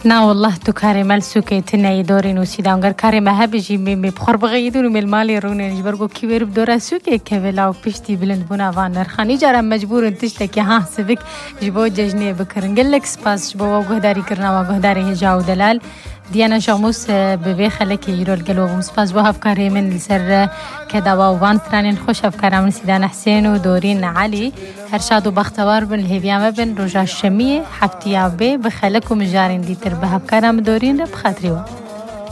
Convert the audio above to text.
نا والله تو كاري مال سوكي تناي دورين وسيدان غير كاري ما هبجي مي بخور بغيدون من المالي رونين جبرقو كبير بدورا سوكي كفلا وبشتي بلند بنا فان خاني جرى مجبور تشتكي ها سبك جبو ججني بكرن قال لك سباس جبو وغداري كرنا وغداري هجاو دلال ديانا شاموس ببي خلك يرو القلوب مسباس بو افكاري من السر كدا وان ثانين خوش افكار من سيدان حسين ودورين علي هرشاد وبختوار بن الهبيامه بن رجا الشميه حفتيا بي بخلكم جارين دي تربه افكار من دورين بخاطري